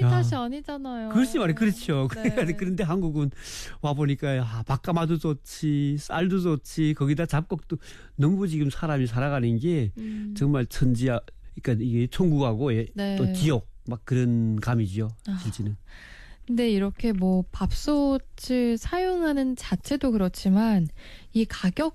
탓이 아니잖아요. 그렇지 말이에요. 그렇죠. 네. 그런데 한국은 와보니까 밥가마도 좋지, 쌀도 좋지, 거기다 잡곡도 너무 지금 사람이 살아가는 게 정말 천지야. 그러니까 이게 천국하고 네. 또 지옥 막 그런 감이죠. 실제는. 근데 이렇게 뭐 밥솥을 사용하는 자체도 그렇지만 이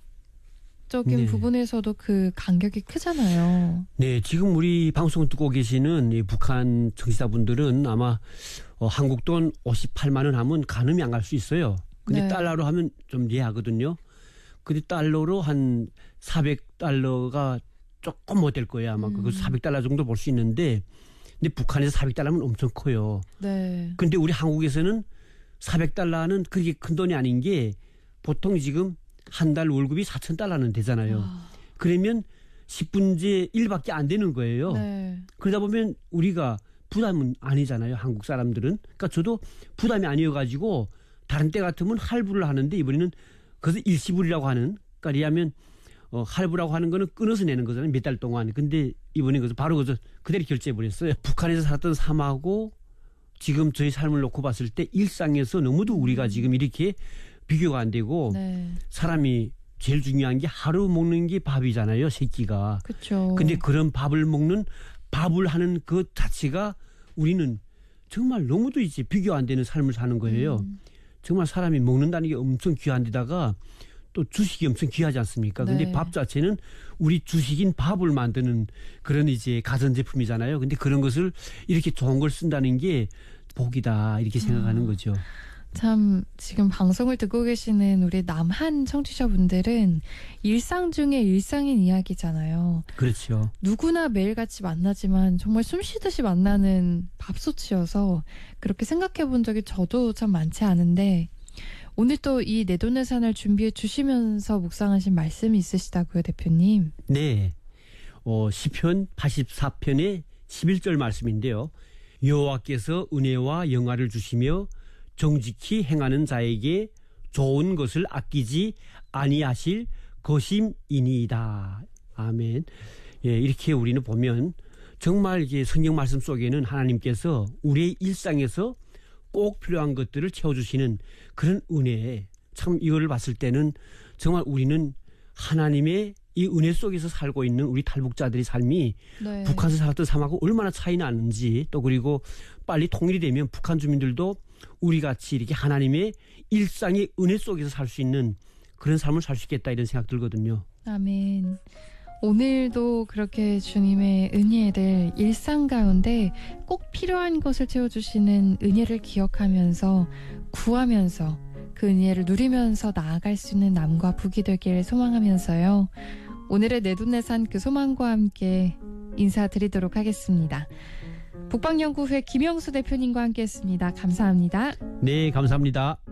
가격적인 부분에서도 그 간격이 크잖아요. 네, 지금 우리 방송을 듣고 계시는 이 북한 청취자분들은 아마 한국 돈 58만 원 하면 가늠이 안 갈 수 있어요. 근데 네. 달러로 하면 좀 이해하거든요. 근데 달러로 한 400달러가 조금 못 될 거예요. 아마 그 400달러 정도 볼 수 있는데 근데 북한에서 400달러면 엄청 커요. 네. 근데 우리 한국에서는 400달러는 그렇게 큰 돈이 아닌 게 보통 지금 한 달 월급이 4,000달러는 되잖아요. 그러면 10분의 1밖에 안 되는 거예요. 네. 그러다 보면 우리가 부담은 아니잖아요. 한국 사람들은. 그러니까 저도 부담이 아니어가지고 다른 때 같으면 할부를 하는데 이번에는 그래서 일시불이라고 하는 그러니까 이하면 할부라고 하는 거는 끊어서 내는 거잖아요. 몇 달 동안. 근데 이번에 그래서 바로 그대로 결제해버렸어요. 북한에서 살았던 삶하고 지금 저희 삶을 놓고 봤을 때 일상에서 너무도 우리가 지금 이렇게 비교가 안 되고 네. 사람이 제일 중요한 게 하루 먹는 게 밥이잖아요. 새끼가. 그렇죠. 근데 그런 밥을 먹는 밥을 하는 그 자체가 우리는 정말 너무도 이제 비교 안 되는 삶을 사는 거예요. 정말 사람이 먹는다는 게 엄청 귀한 데다가 또 주식이 엄청 귀하지 않습니까? 근데 네. 밥 자체는 우리 주식인 밥을 만드는 그런 이제 가전제품이잖아요. 근데 그런 것을 이렇게 좋은 걸 쓴다는 게 복이다 이렇게 생각하는 거죠. 참 지금 방송을 듣고 계시는 우리 남한 청취자분들은 일상 중에 일상인 이야기잖아요. 그렇죠. 누구나 매일같이 만나지만 정말 숨쉬듯이 만나는 밥솥이어서 그렇게 생각해 본 적이 저도 참 많지 않은데 오늘 또 이 내돈내산을 준비해 주시면서 묵상하신 말씀이 있으시다고요, 대표님. 네. 시편 84편의 11절 말씀인데요. 여호와께서 은혜와 영화를 주시며 정직히 행하는 자에게 좋은 것을 아끼지 아니하실 것임이니이다. 아멘. 예, 이렇게 우리는 보면 정말 이게 성경 말씀 속에는 하나님께서 우리의 일상에서 꼭 필요한 것들을 채워주시는 그런 은혜. 참 이거를 봤을 때는 정말 우리는 하나님의 이 은혜 속에서 살고 있는 우리 탈북자들의 삶이 네. 북한에서 살았던 삶하고 얼마나 차이 나는지 또 그리고 빨리 통일이 되면 북한 주민들도 우리 같이 이렇게 하나님의 일상의 은혜 속에서 살 수 있는 그런 삶을 살 수 있겠다 이런 생각 들거든요. 아멘. 오늘도 그렇게 주님의 은혜를 일상 가운데 꼭 필요한 것을 채워주시는 은혜를 기억하면서 구하면서 그 은혜를 누리면서 나아갈 수 있는 남과 북이 되길 소망하면서요. 오늘의 내돈내산 그 소망과 함께 인사드리도록 하겠습니다. 북방연구회 김영수 대표님과 함께했습니다. 감사합니다. 네, 감사합니다.